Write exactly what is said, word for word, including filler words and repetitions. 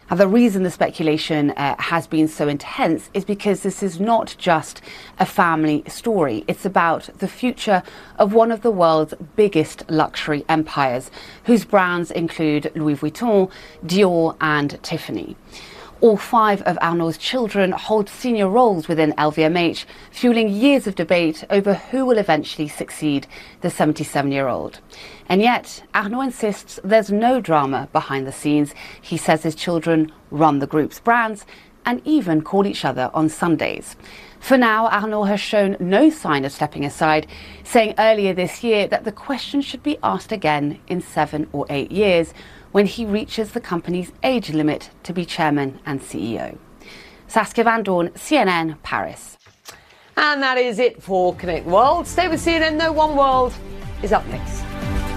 Now, the reason the speculation uh, has been so intense is because this is not just a family story. It's about the future of one of the world's biggest luxury empires, whose brands include Louis Vuitton, Dior and Tiffany. All five of Arnault's children hold senior roles within L V M H, fueling years of debate over who will eventually succeed the seventy-seven-year-old. And yet, Arnault insists there's no drama behind the scenes. He says his children run the group's brands and even call each other on Sundays. For now, Arnault has shown no sign of stepping aside, saying earlier this year that the question should be asked again in seven or eight years, when he reaches the company's age limit to be chairman and C E O. Saskia Van Doorn, C N N, Paris. And that is it for Connect World. Stay with C N N, though. One World is up next.